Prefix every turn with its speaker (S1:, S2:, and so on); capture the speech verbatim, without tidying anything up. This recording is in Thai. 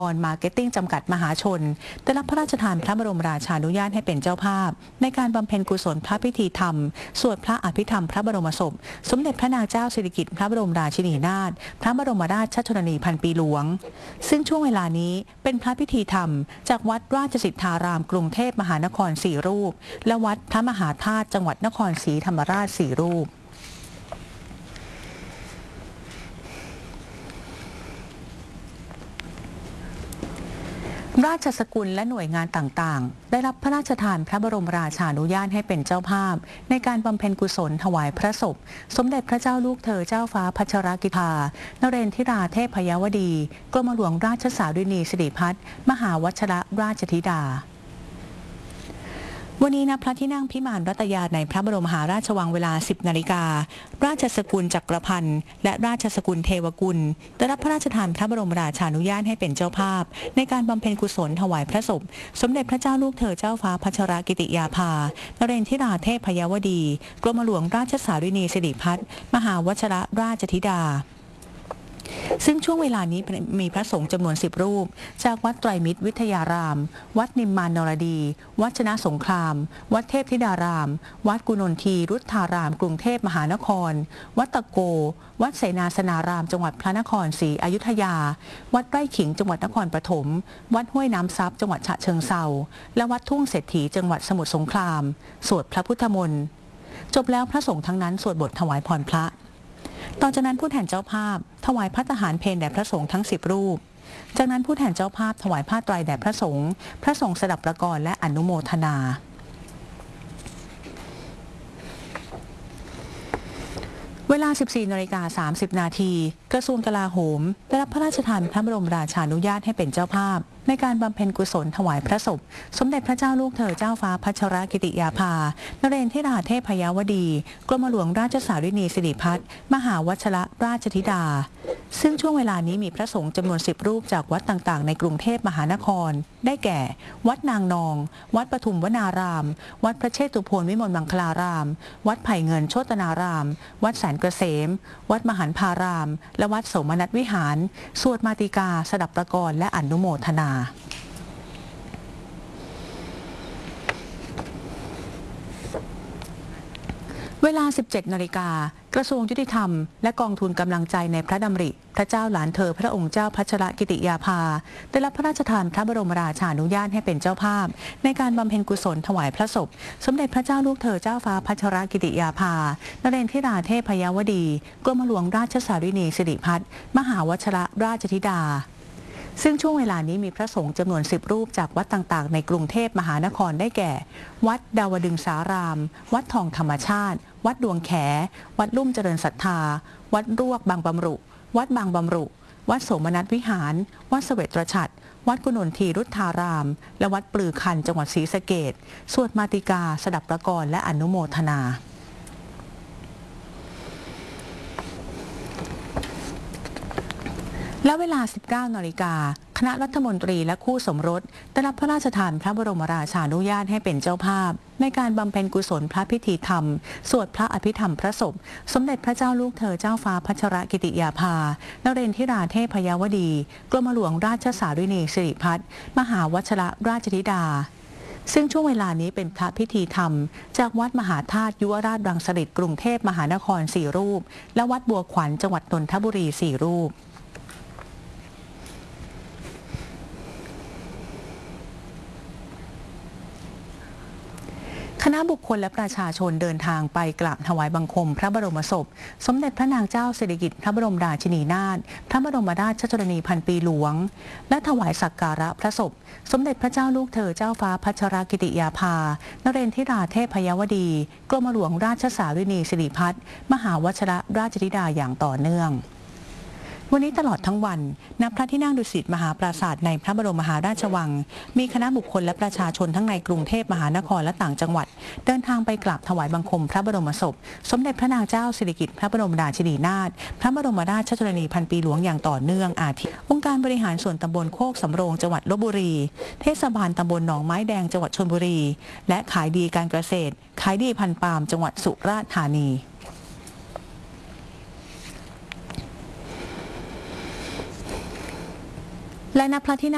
S1: มาร์เก็ตติ้งจำกัดมหาชนได้รับพระราชทานพระบรมราชานุญาตให้เป็นเจ้าภาพในการบำเพ็ญกุศลพระพิธีธรรมสวดพระอภิธรรมพระบรมศพสมเด็จพระนางเจ้าสิริกิติ์พระบรมราชินีนาถพระบรมราชชนนีพันปีหลวงซึ่งช่วงเวลานี้เป็นพระพิธีธรรมจากวัดราชสิทธารามกรุงเทพมหานครสี่รูปและวัดพระมหาธาตุจังหวัดนครศรีธรรมราชสี่รูปราชสกุลและหน่วยงานต่างๆได้รับพระราชทานพระบรมราชานุญาตให้เป็นเจ้าภาพในการบำเพ็ญกุศลถวายพระศพสมเด็จพระเจ้าลูกเธอเจ้าฟ้าพัชรกิติยานเรนทิราเทพยวดีกรมหลวงราชสารินีสิริพัฒน์มหาวชรราชธิดาวันนี้ณพระที่นั่งพิมานรัตยาในพระบรมมหาราชวังเวลา สิบนาฬิการาชสกุลจักรพันธ์และราชสกุลเทวกุลได้รับพระราชทานพระบรมราชานุญาตให้เป็นเจ้าภาพในการบำเพ็ญกุศลถวายพระศพสมเด็จพระเจ้าลูกเธอเจ้าฟ้าพัชรกิติยาภานเรนทิราเทพยวดีกรมหลวงราชสารินีสิริพัฒน์มหาวชรราชธิดาซึ่งช่วงเวลานี้มีพระสงฆ์จำนวนสิบรูปจากวัดไตรมิตรวิทยารามวัดนิมมานนรดี วัดชนะสงคราม วัดเทพธิดาราม วัดกุนนทีรุทธารามกรุงเทพมหานคร วัดตะโก วัดเสนาสนารามจังหวัดพระนครศรีอยุธยา วัดไร่ขิงจังหวัดนครปฐม วัดห้วยน้ำซับจังหวัดฉะเชิงเทราและวัดทุ่งเศรษฐีจังหวัดสมุทรสงครามสวดพระพุทธมนต์จบแล้วพระสงฆ์ทั้งนั้นสวดบทถวายพรพระต่อจากนั้นผู้แทนเจ้าภาพถวายพระทหารเพลแด่พระสงฆ์ทั้งสิบรูปจากนั้นผู้แทนเจ้าภาพถวายผ้าไตรแด่พระสงฆ์พระสงฆ์สดับประกรและอนุโมทนาเวลา สิบสี่นาฬิกาสามสิบนาทีกระทรวงกลาโหมได้รับพระราชทานพระบรมราชานุญาตให้เป็นเจ้าภาพในการบำเพ็ญกุศลถวายพระศพสมเด็จพระเจ้าลูกเธอเจ้าฟ้าพัชรกิติยาภานเรนทิราเทพยวดีกรมหลวงราชสารินีสิริพัฒน์มหาวชรราชธิดาซึ่งช่วงเวลานี้มีพระสงฆ์จำนวนสิบรูปจากวัดต่างๆในกรุงเทพมหานครได้แก่วัดนางนองวัดปทุมวนารามวัดพระเชตุพนวิมลมังคลารามวัดไผ่เงินโชตนารามวัดแสนเกษมวัดมหันพารามและวัดโสมนัสวิหารสวดมาติกาสดับประกรและอนุโมทนาเวลา สิบเจ็ดนาฬิกากระทรวงยุติธรรมและกองทุนกำลังใจในพระดำริพระเจ้าหลานเธอพระองค์เจ้าพัชรกิติยาภาได้รับพระราชทานพระบรมราชานุญาตให้เป็นเจ้าภาพในการบำเพ็ญกุศลถวายพระศพสมเด็จพระเจ้าลูกเธอเจ้าฟ้าพัชรกิติยาภานเรนทิราเทพยวดีกรมหลวงราชสารินีสิริพัฒน์มหาวชรราชธิดาซึ่งช่วงเวลานี้มีพระสงฆ์จำนวนสิบรูปจากวัดต่างๆในกรุงเทพมหานครได้แก่วัดดาวดึงสารามวัดทองธรรมชาติวัดดวงแขวัดลุ่มเจริญศรัทธาวัดรวกบางบำรุวัดบางบำรุวัดโสมนัสวิหารวัดเสวตฉัตรวัดกุนนทีรุทธารามและวัดปลือคันจังหวัดศรีสะเกษสวดมาติกาสดับประกรและอนุโมทนาและเวลา สิบเก้านาฬิกาคณะรัฐมนตรีและคู่สมรสได้รับพระราชทานพระบรมราชานุญาตให้เป็นเจ้าภาพในการบำเพ็ญกุศลพระพิธีธรรมสวดพระอภิธรรมพระศพสมเด็จพระเจ้าลูกเธอเจ้าฟ้าพัชรกิติยาภานเรนทิราเทพยวดีกรมหลวงราชสารินีสิริพัฒน์มหาวชรราชธิดาซึ่งช่วงเวลานี้เป็นพระพิธีธรรมจากวัดมหาธาตุยุวราชรังสฤษฎ์กรุงเทพมหานครสี่รูปและวัดบัวขวัญจังหวัดนนทบุรีสี่รูปคณะบุคคลและประชาชนเดินทางไปกราบถวายบังคมพระบรมศพสมเด็จพระนางเจ้าสิริกิติ์พระบรมราชินีนาถพระบรมราชชนนีพันปีหลวงและถวายสักการะพระศพสมเด็จพระเจ้าลูกเธอเจ้าฟ้าพัชรกิติยาภานเรนทิราเทพยวดีกรมหลวงราชสารินีสิริพัฒน์มหาวชรราชธิดาอย่างต่อเนื่องวันนี้ตลอดทั้งวันณพระที่นั่งดุสิตมหาปราสาทในพระบรมมหาราชวังมีคณะบุคคลและประชาชนทั้งในกรุงเทพมหานครและต่างจังหวัดเดินทางไปกราบถวายบังคมพระบรมศพสมเด็จพระนางเจ้าสิริกิติ์พระบรมราชินีนาถพระบรมราชชนนีพันปีหลวงอย่างต่อเนื่องอาทิองค์การบริหารส่วนตำบลโคกสำโรงจังหวัดลพบุรีเทศบาลตำบลหนองไม้แดงจังหวัดชลบุรีและขายดีการเกษตรขายดีพันธุ์ปาล์มจังหวัดสุราษฎร์ธานีและณพระที่นั่ง